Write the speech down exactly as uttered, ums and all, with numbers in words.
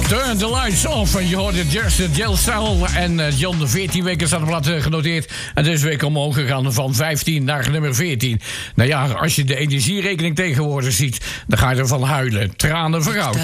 Turn the Lights Off. En je hoorde Just Jill Cell en uh, John de veertien weken staat op blad uh, genoteerd. En deze week omhoog gegaan van vijftien naar nummer veertien. Nou ja, als je de energierekening tegenwoordig ziet, dan ga je ervan huilen. Tranen voor goud.